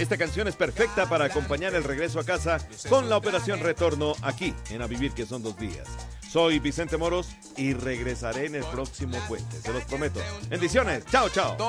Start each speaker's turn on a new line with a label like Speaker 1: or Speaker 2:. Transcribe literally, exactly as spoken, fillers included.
Speaker 1: Esta canción es perfecta para acompañar el regreso a casa con la operación retorno aquí en A Vivir que son dos días. Soy Vicente Moros y regresaré en el próximo puente, se los prometo. Bendiciones, chao, chao.